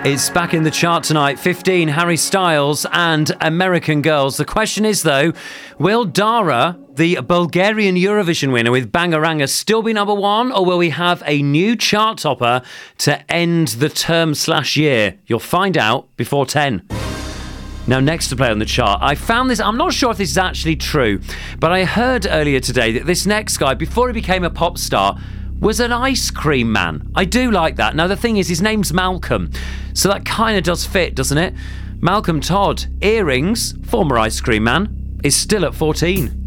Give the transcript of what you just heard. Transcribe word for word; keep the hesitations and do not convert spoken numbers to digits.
It's back in the chart tonight. fifteen, Harry Styles and American Girls. The question is, though, will Dara, the Bulgarian Eurovision winner with Bangaranga, still be number one, or will we have a new chart topper to end the term slash year? You'll find out before ten. Now, next to play on the chart, I found this, I'm not sure if this is actually true, but I heard earlier today that this next guy, before he became a pop star, was an ice cream man. I do like that. Now, the thing is, his name's Malcolm, so that kind of does fit, doesn't it? Malcolm Todd, earrings, former ice cream man, is still at fourteen.